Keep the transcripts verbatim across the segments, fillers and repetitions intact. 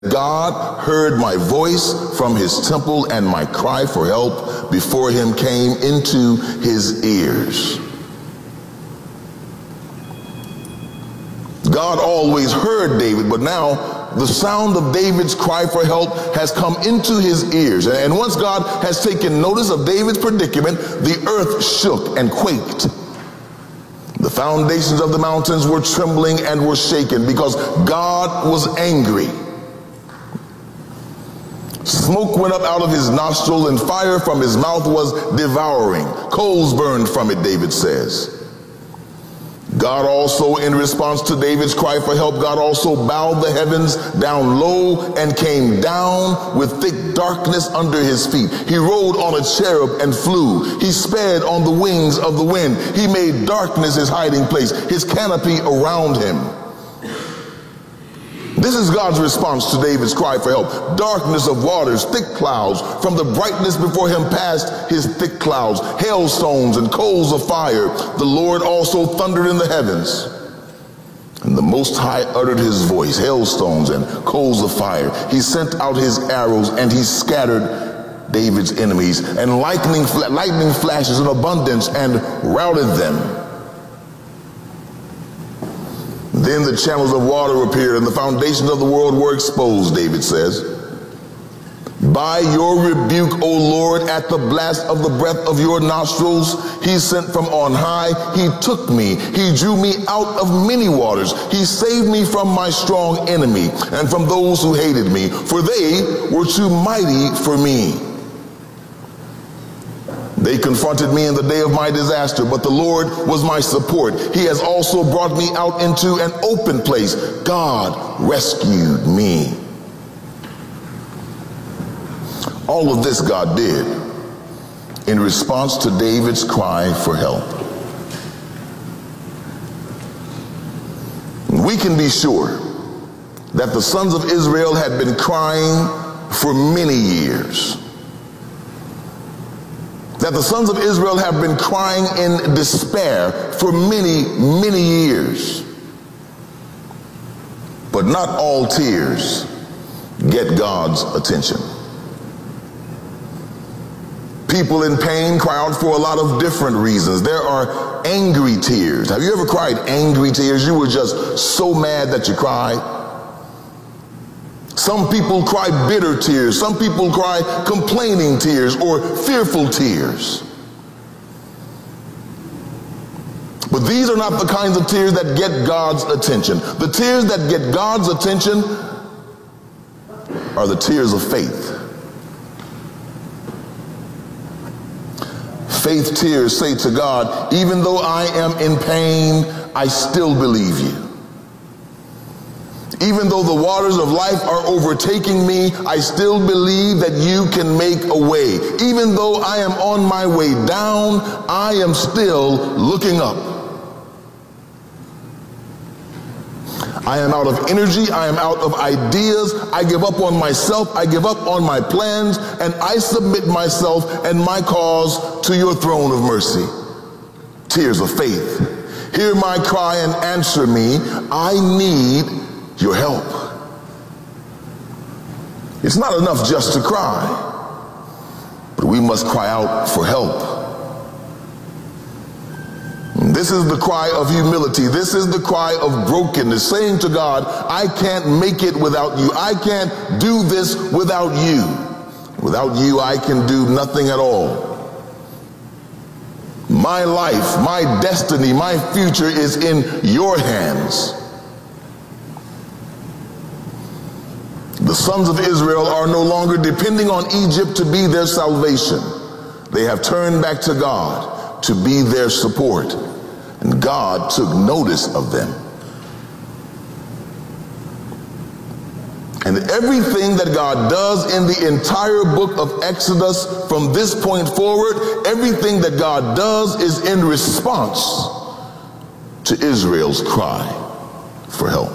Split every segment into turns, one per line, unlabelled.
God heard my voice from his temple, and my cry for help before him came into his ears. God always heard David, but now the sound of David's cry for help has come into his ears. And once God has taken notice of David's predicament, the earth shook and quaked. The foundations of the mountains were trembling and were shaken because God was angry. Smoke went up out of his nostrils, and fire from his mouth was devouring. Coals burned from it, David says. God also, in response to David's cry for help, God also bowed the heavens down low and came down with thick darkness under his feet. He rode on a cherub and flew. He sped on the wings of the wind. He made darkness his hiding place, his canopy around him. This is God's response to David's cry for help. Darkness of waters, thick clouds. From the brightness before him passed his thick clouds, hailstones and coals of fire. The Lord also thundered in the heavens. And the Most High uttered his voice, hailstones and coals of fire. He sent out his arrows, and he scattered David's enemies, and lightning, lightning flashes in abundance, and routed them. Then the channels of water appeared, and the foundations of the world were exposed, David says. By your rebuke, O Lord, at the blast of the breath of your nostrils, he sent from on high. He took me. He drew me out of many waters. He saved me from my strong enemy and from those who hated me, for they were too mighty for me. They confronted me in the day of my disaster, but the Lord was my support. He has also brought me out into an open place. God rescued me. All of this God did in response to David's cry for help. We can be sure that the sons of Israel had been crying for many years. That the sons of Israel have been crying in despair for many, many years. But not all tears get God's attention. People in pain cry out for a lot of different reasons. There are angry tears. Have you ever cried angry tears? You were just so mad that you cried. Some people cry bitter tears. Some people cry complaining tears or fearful tears. But these are not the kinds of tears that get God's attention. The tears that get God's attention are the tears of faith. Faith tears say to God, even though I am in pain, I still believe you. Even though the waters of life are overtaking me, I still believe that you can make a way. Even though I am on my way down, I am still looking up. I am out of energy. I am out of ideas. I give up on myself. I give up on my plans, and I submit myself and my cause to your throne of mercy. Tears of faith. Hear my cry and answer me. I need your help. It's not enough just to cry, but we must cry out for help. This is the cry of humility. This is the cry of brokenness, saying to God, I can't make it without you. I can't do this without you. Without you, I can do nothing at all. My life, my destiny, my future is in your hands. The sons of Israel are no longer depending on Egypt to be their salvation. They have turned back to God to be their support. And God took notice of them. And everything that God does in the entire book of Exodus from this point forward, everything that God does is in response to Israel's cry for help.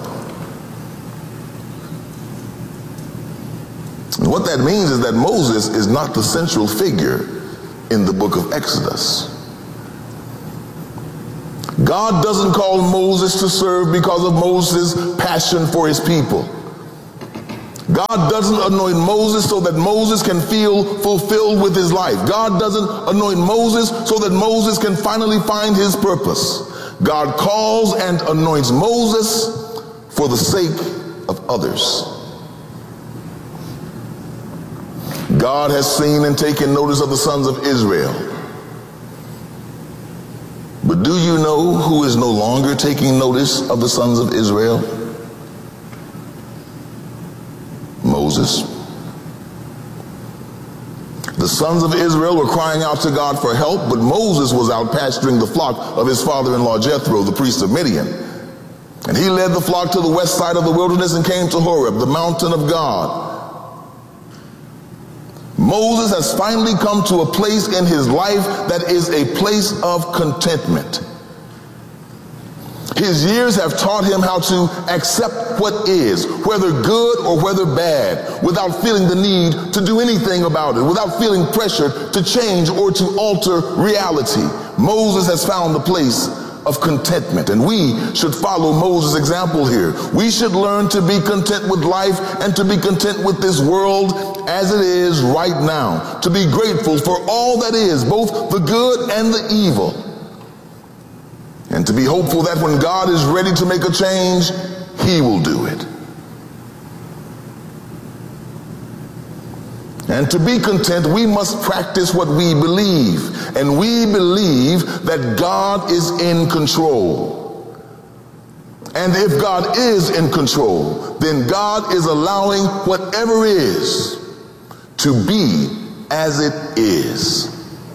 And what that means is that Moses is not the central figure in the book of Exodus. God doesn't call Moses to serve because of Moses' passion for his people. God doesn't anoint Moses so that Moses can feel fulfilled with his life. God doesn't anoint Moses so that Moses can finally find his purpose. God calls and anoints Moses for the sake of others. God has seen and taken notice of the sons of Israel. But do you know who is no longer taking notice of the sons of Israel? Moses. The sons of Israel were crying out to God for help, but Moses was out pasturing the flock of his father-in-law Jethro, the priest of Midian. And he led the flock to the west side of the wilderness and came to Horeb, the mountain of God. Moses has finally come to a place in his life that is a place of contentment. His years have taught him how to accept what is, whether good or whether bad, without feeling the need to do anything about it, without feeling pressure to change or to alter reality. Moses has found the place of contentment, and we should follow Moses' example here. We should learn to be content with life and to be content with this world as it is right now, to be grateful for all that is, both the good and the evil, and to be hopeful that when God is ready to make a change, he will do it. And to be content, we must practice what we believe. And we believe that God is in control. And if God is in control, then God is allowing whatever is to be as it is.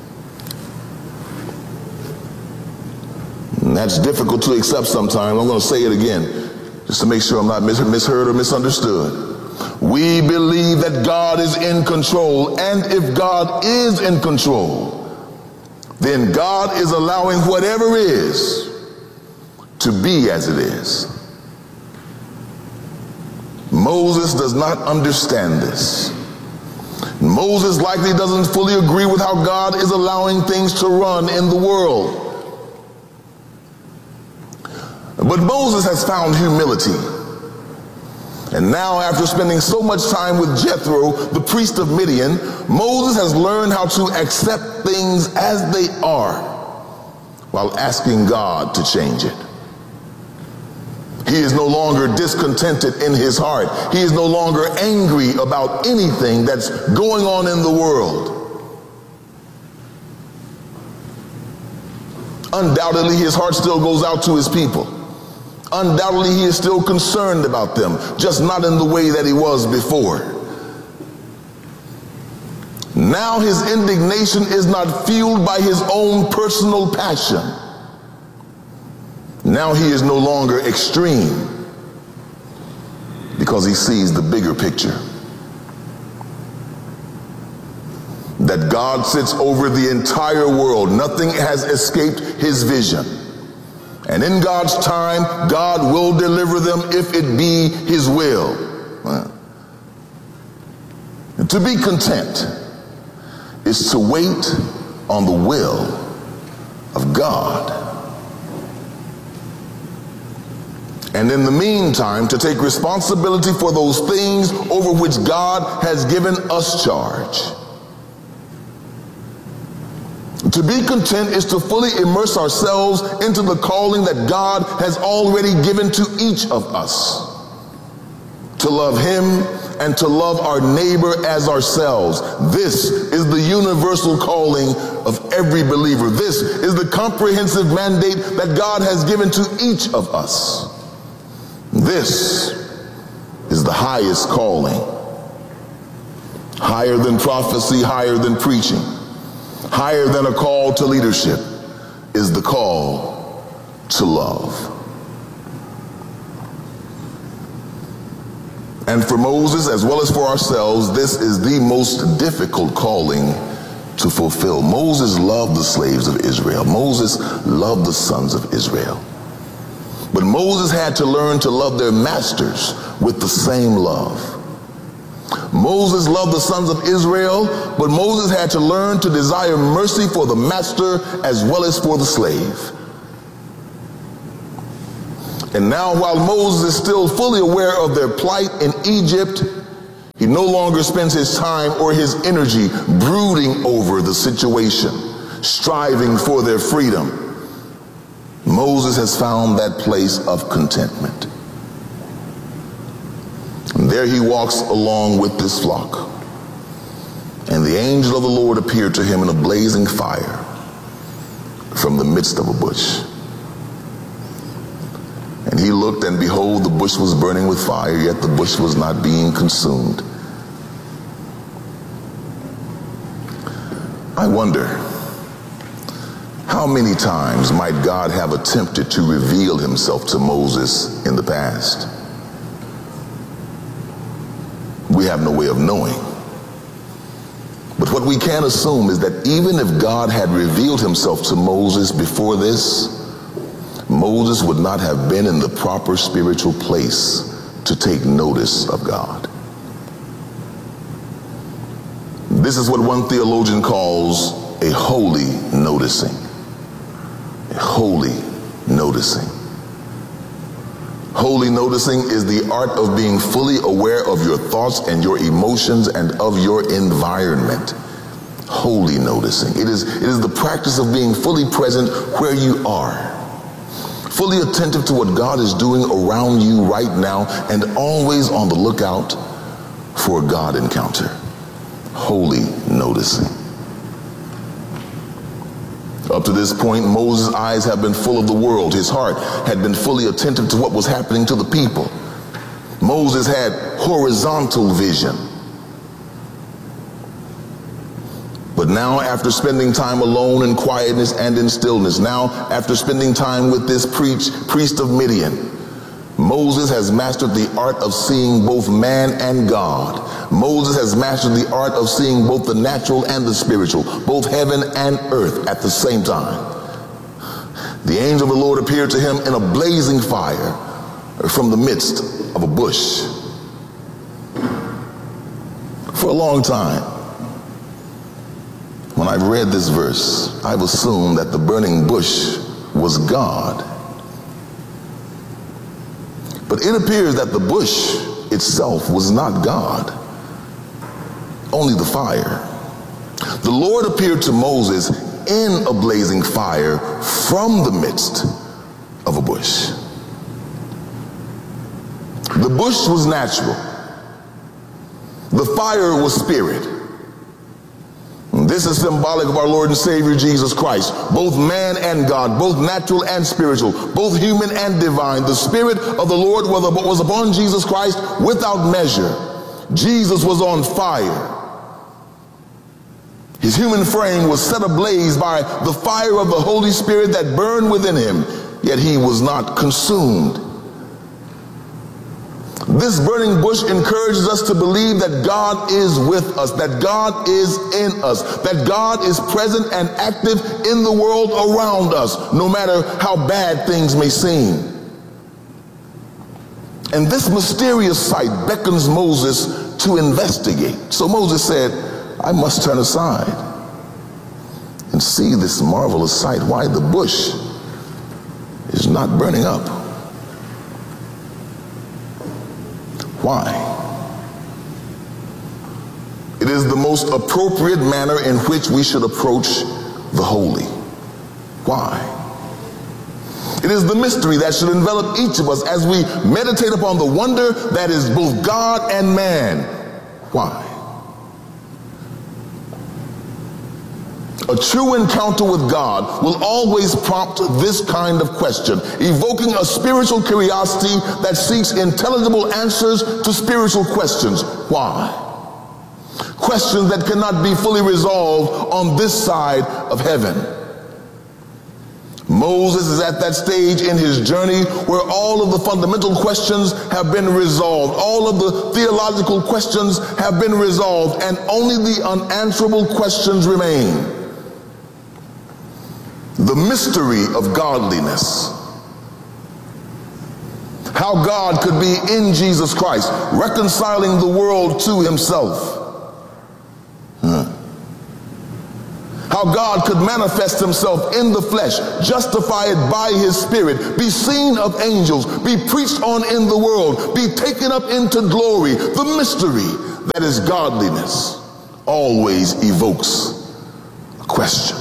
And that's difficult to accept sometimes. I'm going to say it again, just to make sure I'm not mis- misheard or misunderstood. We believe that God is in control, and if God is in control, then God is allowing whatever is to be as it is. Moses does not understand this. Moses likely doesn't fully agree with how God is allowing things to run in the world. But Moses has found humility. And now, after spending so much time with Jethro, the priest of Midian, Moses has learned how to accept things as they are while asking God to change it. He is no longer discontented in his heart. He is no longer angry about anything that's going on in the world. Undoubtedly, his heart still goes out to his people. Undoubtedly, he is still concerned about them, just not in the way that he was before. Now his indignation is not fueled by his own personal passion. Now he is no longer extreme because he sees the bigger picture. That God sits over the entire world. Nothing has escaped his vision. And in God's time, God will deliver them if it be his will. And to be content is to wait on the will of God. And in the meantime, to take responsibility for those things over which God has given us charge. To be content is to fully immerse ourselves into the calling that God has already given to each of us. To love him and to love our neighbor as ourselves. This is the universal calling of every believer. This is the comprehensive mandate that God has given to each of us. This is the highest calling. Higher than prophecy, higher than preaching. Higher than a call to leadership is the call to love. And for Moses, as well as for ourselves, this is the most difficult calling to fulfill. Moses loved the slaves of Israel. Moses loved the sons of Israel. But Moses had to learn to love their masters with the same love. Moses loved the sons of Israel, but Moses had to learn to desire mercy for the master as well as for the slave. And now, while Moses is still fully aware of their plight in Egypt, He no longer spends his time or his energy brooding over the situation, striving for their freedom. Moses has found that place of contentment. And there he walks along with this flock. And the angel of the Lord appeared to him in a blazing fire from the midst of a bush. And he looked, and behold, the bush was burning with fire, yet the bush was not being consumed. I wonder, how many times might God have attempted to reveal himself to Moses in the past? We have no way of knowing. But what we can assume is that even if God had revealed himself to Moses before this, Moses would not have been in the proper spiritual place to take notice of God. This is what one theologian calls a holy noticing. A holy noticing. Holy noticing is the art of being fully aware of your thoughts and your emotions and of your environment. Holy noticing. It is, it is the practice of being fully present where you are, fully attentive to what God is doing around you right now, and always on the lookout for a God encounter. Holy noticing. Up to this point, Moses' eyes have been full of the world. His heart had been fully attentive to what was happening to the people. Moses had horizontal vision. But now, after spending time alone in quietness and in stillness, now after spending time with this preach, priest of Midian, Moses has mastered the art of seeing both man and God. Moses has mastered the art of seeing both the natural and the spiritual, both heaven and earth at the same time. The angel of the Lord appeared to him in a blazing fire from the midst of a bush. For a long time, when I've read this verse, I've assumed that the burning bush was God. But it appears that the bush itself was not God, only the fire. The Lord appeared to Moses in a blazing fire from the midst of a bush. The bush was natural. The fire was spirit. This is symbolic of our Lord and Savior Jesus Christ, both man and God, both natural and spiritual, both human and divine. The Spirit of the Lord was upon Jesus Christ without measure. Jesus was on fire. His human frame was set ablaze by the fire of the Holy Spirit that burned within him, yet he was not consumed. This burning bush encourages us to believe that God is with us, that God is in us, that God is present and active in the world around us, no matter how bad things may seem. And this mysterious sight beckons Moses to investigate. So Moses said, I must turn aside and see this marvelous sight, why the bush is not burning up. Why? It is the most appropriate manner in which we should approach the holy. Why? It is the mystery that should envelop each of us as we meditate upon the wonder that is both God and man. Why? A true encounter with God will always prompt this kind of question, evoking a spiritual curiosity that seeks intelligible answers to spiritual questions. Why? Questions that cannot be fully resolved on this side of heaven. Moses is at that stage in his journey where all of the fundamental questions have been resolved. All of the theological questions have been resolved, and only the unanswerable questions remain. The mystery of godliness. How God could be in Jesus Christ, reconciling the world to himself. Hmm. How God could manifest himself in the flesh, justify it by his Spirit, be seen of angels, be preached on in the world, be taken up into glory. The mystery that is godliness always evokes a question.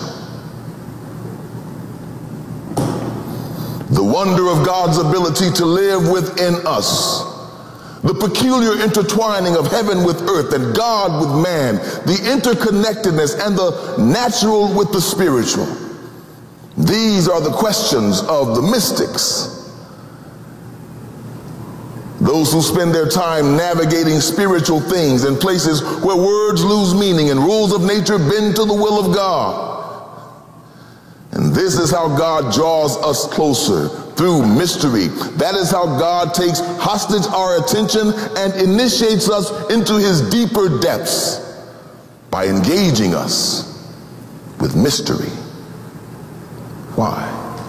The wonder of God's ability to live within us, the peculiar intertwining of heaven with earth and God with man, the interconnectedness and the natural with the spiritual. These are the questions of the mystics. Those who spend their time navigating spiritual things in places where words lose meaning and rules of nature bend to the will of God. And this is how God draws us closer, through mystery. That is how God takes hostage our attention and initiates us into his deeper depths by engaging us with mystery. Why?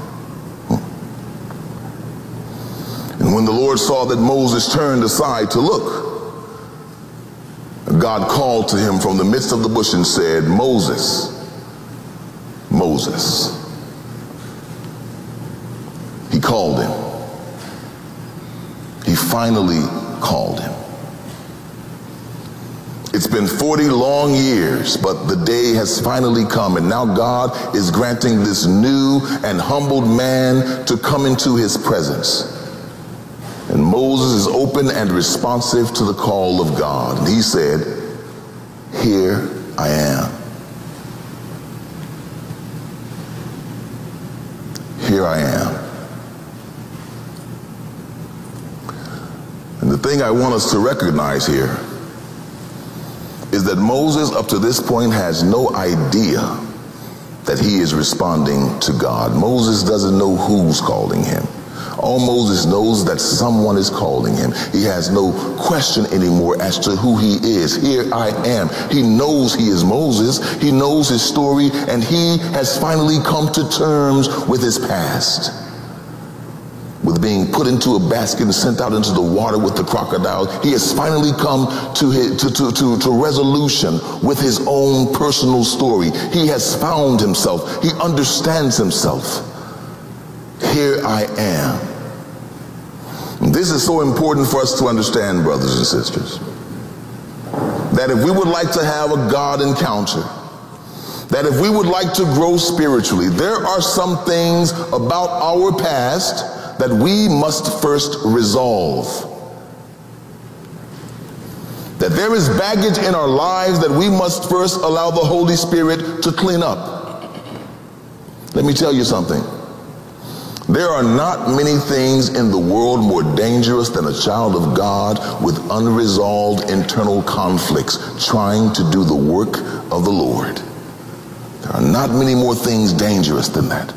And when the Lord saw that Moses turned aside to look, God called to him from the midst of the bush and said, Moses, Moses. He called him. He finally called him. It's been forty long years, but the day has finally come, and now God is granting this new and humbled man to come into his presence. And Moses is open and responsive to the call of God. And he said, here I am. Here I am. And the thing I want us to recognize here is that Moses up to this point has no idea that he is responding to God. Moses doesn't know who's calling him. All Moses knows that someone is calling him. He has no question anymore as to who he is. Here I am. He knows he is Moses. He knows his story, and he has finally come to terms with his past. With being put into a basket and sent out into the water with the crocodile, he has finally come to, his, to, to, to, to resolution with his own personal story. He has found himself. He understands himself. Here I am. And this is so important for us to understand, brothers and sisters, that if we would like to have a God encounter, that if we would like to grow spiritually, there are some things about our past that we must first resolve. That there is baggage in our lives that we must first allow the Holy Spirit to clean up. Let me tell you something. There are not many things in the world more dangerous than a child of God with unresolved internal conflicts trying to do the work of the Lord. There are not many more things dangerous than that.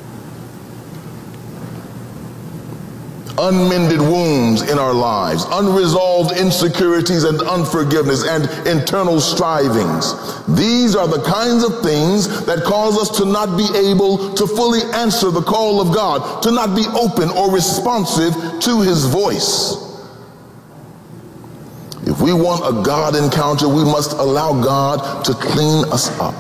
Unmended wounds in our lives, unresolved insecurities and unforgiveness and internal strivings. These are the kinds of things that cause us to not be able to fully answer the call of God, to not be open or responsive to his voice. If we want a God encounter, we must allow God to clean us up.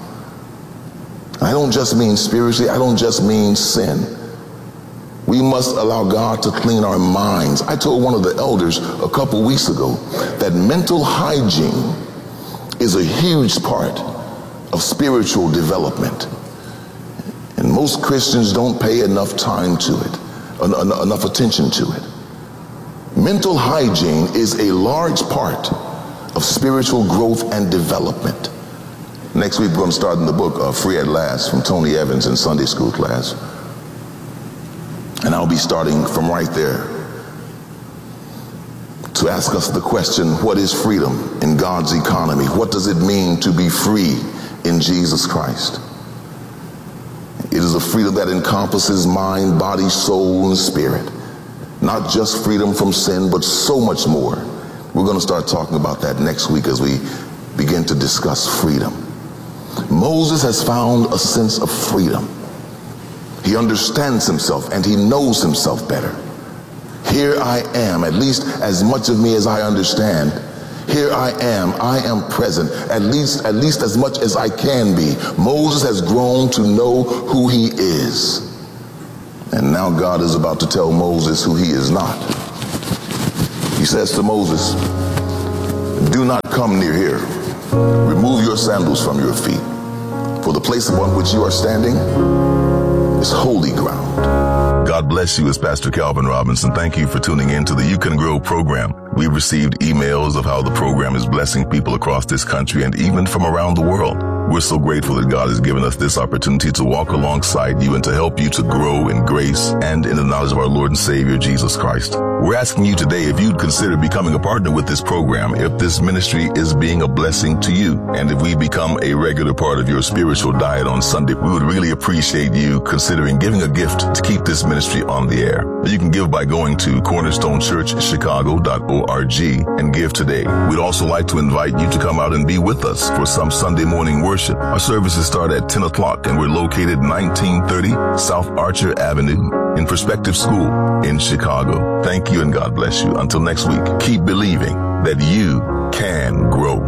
I don't just mean spiritually, I don't just mean sin. We must allow God to clean our minds. I told one of the elders a couple weeks ago that mental hygiene is a huge part of spiritual development. And most Christians don't pay enough time to it, enough attention to it. Mental hygiene is a large part of spiritual growth and development. Next week we're going to start in the book uh, Free at Last from Tony Evans in Sunday school class. And I'll be starting from right there to ask us the question, what is freedom in God's economy? What does it mean to be free in Jesus Christ? It is a freedom that encompasses mind, body, soul, and spirit. Not just freedom from sin, but so much more. We're going to start talking about that next week as we begin to discuss freedom. Moses has found a sense of freedom. He understands himself and he knows himself better. Here I am, at least as much of me as I understand. Here I am, I am present, at least, at least as much as I can be. Moses has grown to know who he is. And now God is about to tell Moses who he is not. He says to Moses, do not come near here. Remove your sandals from your feet, for the place upon which you are standing is holy ground. God bless you. It's Pastor Calvin Robinson. Thank you for tuning in to the You Can Grow program. We've received emails of how the program is blessing people across this country and even from around the world. We're so grateful that God has given us this opportunity to walk alongside you and to help you to grow in grace and in the knowledge of our Lord and Savior, Jesus Christ. We're asking you today if you'd consider becoming a partner with this program, if this ministry is being a blessing to you, and if we become a regular part of your spiritual diet on Sunday. We would really appreciate you considering giving a gift to keep this ministry on the air. You can give by going to cornerstone church chicago dot org and give today. We'd also like to invite you to come out and be with us for some Sunday morning worship. Our services start at ten o'clock, and we're located nineteen thirty South Archer Avenue in Perspective School in Chicago. Thank you, and God bless you. Until next week, keep believing that you can grow.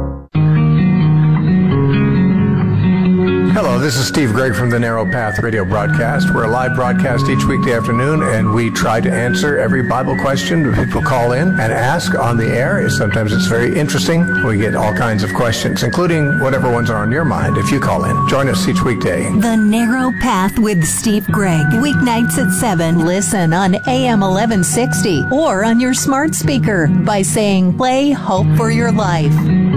Hello, this is Steve Gregg from the Narrow Path Radio broadcast. We're a live broadcast each weekday afternoon, and we try to answer every Bible question that people call in and ask on the air. Sometimes it's very interesting. We get all kinds of questions, including whatever ones are on your mind if you call in. Join us each weekday.
The Narrow Path with Steve Gregg. Weeknights at seven. Listen on A M eleven sixty or on your smart speaker by saying, play Hope for Your Life.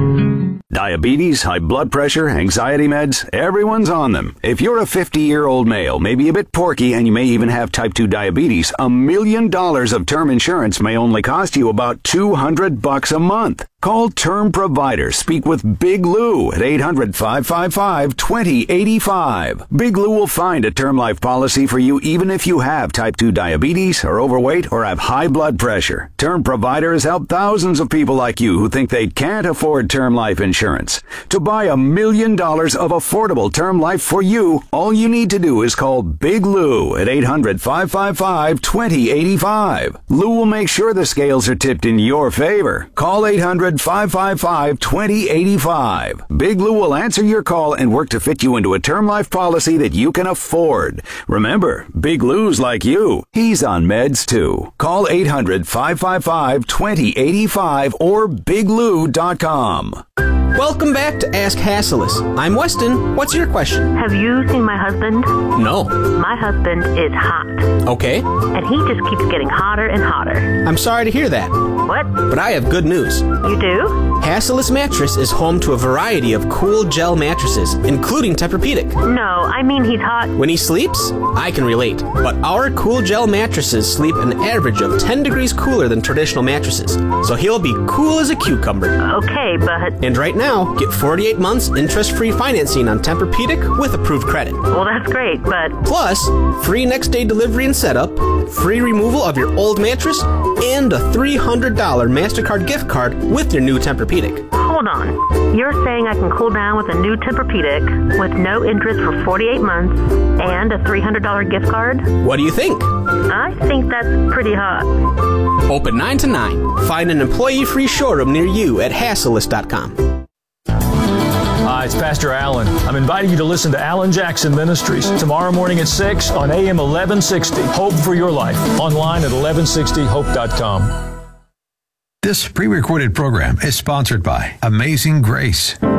Diabetes, high blood pressure, anxiety meds, everyone's on them. If you're a fifty-year-old male, maybe a bit porky, and you may even have type two diabetes, a million dollars of term insurance may only cost you about two hundred bucks a month. Call Term Provider. Speak with Big Lou at eight hundred, five five five, two zero eight five. Big Lou will find a term life policy for you even if you have type two diabetes, are overweight, or have high blood pressure. Term Provider has helped thousands of people like you who think they can't afford term life insurance. To buy a million dollars of affordable term life for you, all you need to do is call Big Lou at eight hundred, five five five, two zero eight five. Lou will make sure the scales are tipped in your favor. Call eight hundred, five five five, two zero eight five. Big Lou will answer your call and work to fit you into a term life policy that you can afford. Remember, Big Lou's like you. He's on meds too. Call eight hundred, five five five, two zero eight five or big lou dot com.
Welcome back to Ask Hasselus. I'm Weston. What's your question?
Have you seen my husband?
No.
My husband is hot.
Okay.
And he just keeps getting hotter and hotter.
I'm sorry to hear that.
What?
But I have good news.
You do?
Hasselus Mattress is home to a variety of cool gel mattresses, including Tempur-Pedic.
No, I mean he's hot.
When he sleeps, I can relate. But our cool gel mattresses sleep an average of ten degrees cooler than traditional mattresses. So he'll be cool as a cucumber.
Okay, but...
And right now, get forty-eight months interest-free financing on Tempur-Pedic with approved credit.
Well, that's great, but...
Plus, free next-day delivery and setup, free removal of your old mattress, and a three hundred dollars MasterCard gift card with your new Tempur-Pedic.
Hold on. You're saying I can cool down with a new Tempur-Pedic with no interest for forty-eight months and a three hundred dollars gift card?
What do you think?
I think that's pretty hot.
Open nine to nine. Find an employee-free showroom near you at Hasselus dot com.
Hi, it's Pastor Allen. I'm inviting you to listen to Alan Jackson Ministries tomorrow morning at six on A M eleven sixty. Hope for Your Life. Online at eleven sixty hope dot com.
This pre-recorded program is sponsored by Amazing Grace.